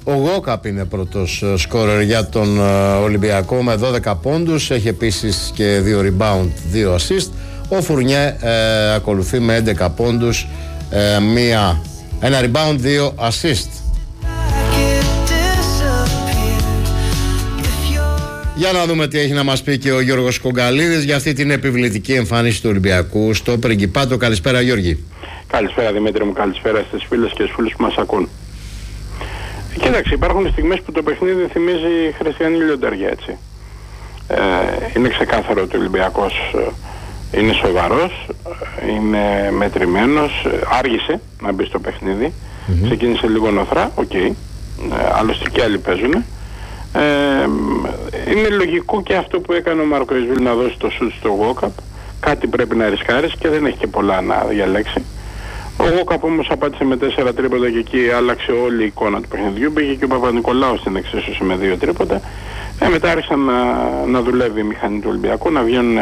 Ο Γόκαπ είναι πρώτος σκόρερ για τον Ολυμπιακό με 12 πόντους. Έχει επίσης και 2 rebound, 2 assist. Ο Φουρνιέ ακολουθεί με 11 πόντους, ένα rebound, 2 assist. Για να δούμε τι έχει να μας πει και ο Γιώργος Κογκαλίδης για αυτή την επιβλητική εμφάνιση του Ολυμπιακού στο Πριγκιπάτο. Καλησπέρα Γιώργη. Καλησπέρα Δημήτρη μου, καλησπέρα στις φίλες και στους φίλους που μας ακούν. Κοίταξε, υπάρχουν στιγμές που το παιχνίδι θυμίζει χριστιανή λιονταριά, έτσι. Είναι ξεκάθαρο ότι ο Ολυμπιακός είναι σοβαρός, είναι μετρημένος, άργησε να μπει στο παιχνίδι, ξεκίνησε λίγο νοθρά, άλλωστε και άλλοι παίζουν. Είναι λογικό και αυτό που έκανε ο Μάρκο Ισβίλ να δώσει το σουτ στο Γόκαπ. Κάτι πρέπει να ρισκάρεις και δεν έχει και πολλά να διαλέξει. Ο Γόκαπ όμως απάντησε με 4 τρίποτα και εκεί άλλαξε όλη η εικόνα του παιχνιδιού. Πήγε και ο Παπα-Νικολάου στην εξίσωση με 2 τρίποτα. Μετά άρχισαν να δουλεύει η μηχανή του Ολυμπιακού, να βγαίνουν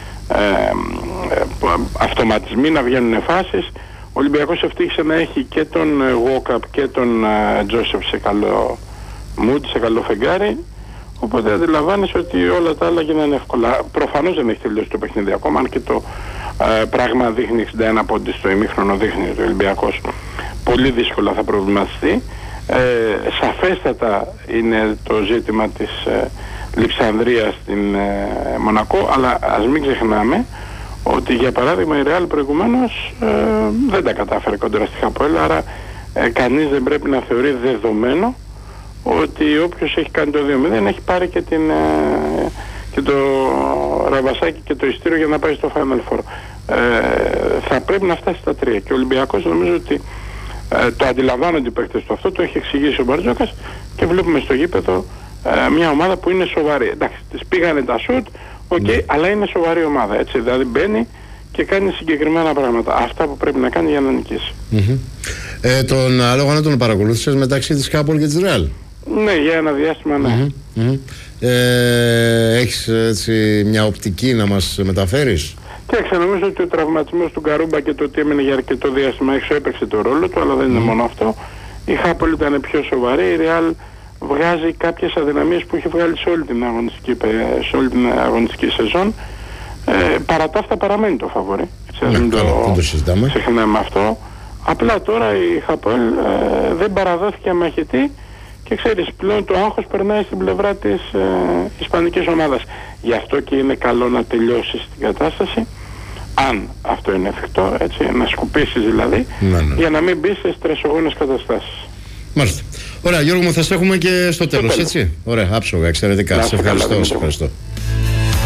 αυτοματισμοί, να βγαίνουν φάσεις. Ο Ολυμπιακός ευτύχησε να έχει και τον Γόκαπ και τον Τζόσεφ σε καλό mood, σε καλό φεγγάρι. Οπότε αντιλαμβάνεσαι ότι όλα τα άλλα γίνανε εύκολα. Προφανώς δεν έχει τελειώσει το παιχνίδι ακόμα, αν και το πράγμα δείχνει 61 πόντους στο ημίχρονο, δείχνει ότι ο Ολυμπιακός πολύ δύσκολα θα προβληματιστεί. Σαφέστατα είναι το ζήτημα της Λιψανδρίας στην Μονακό, αλλά ας μην ξεχνάμε ότι για παράδειγμα η Ρεάλ προηγουμένως δεν τα κατάφερε κοντά στη Χαπόελ, άρα κανείς δεν πρέπει να θεωρεί δεδομένο ότι όποιος έχει κάνει το 2-0 έχει πάρει και το ραβασάκι και το ειστήριο για να πάει στο Final Four. Θα πρέπει να φτάσει στα 3 και ο Ολυμπιακός νομίζω ότι το αντιλαμβάνονται οι παίκτες του αυτό, το έχει εξηγήσει ο Μπαρτζόκας και βλέπουμε στο γήπεδο μια ομάδα που είναι σοβαρή. Εντάξει, της πήγανε τα σουτ, αλλά είναι σοβαρή ομάδα, έτσι, δηλαδή μπαίνει και κάνει συγκεκριμένα πράγματα, αυτά που πρέπει να κάνει για να νικήσει. Τον λόγο να τον παρακολούθησες μεταξύ της Χάπολ και της Ρεάλ? Ναι, για ένα διάστημα ναι. Έχεις έτσι μια οπτική να μας μεταφέρεις? Κοίταξε, νομίζω ότι ο τραυματισμός του Γκαρούμπα και το ότι έμενε για αρκετό διάστημα έξω έπαιξε το ρόλο του, αλλά δεν είναι μόνο αυτό. Η Χάπολ ήταν πιο σοβαρή, η Ρεάλ βγάζει κάποιες αδυναμίες που έχει βγάλει σε όλη την αγωνιστική σεζόν. Παρά τα αυτά παραμένει το φαβορί. Δεν το ξεχνάμε αυτό. Απλά τώρα η Χάπολ δεν παραδόθηκε μαχητή και ξέρεις, πλέον το άγχος περνάει στην πλευρά της ισπανικής ομάδας. Γι' αυτό και είναι καλό να τελειώσεις την κατάσταση, αν αυτό είναι εφικτό, έτσι, να σκουπίσεις δηλαδή, για να μην μπεις σε στρεσογόνες καταστάσεις. Μάλιστα. Ωραία Γιώργο μου, θα σε έχουμε και στο τέλος, έτσι. Ωραία, άψογα, εξαιρετικά. Σε ευχαριστώ.